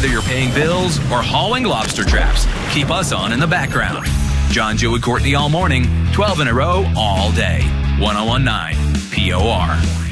Whether you're paying bills or hauling lobster traps, keep us on in the background. John, Joe, and Courtney all morning, 12 in a row, all day. 1019 POR.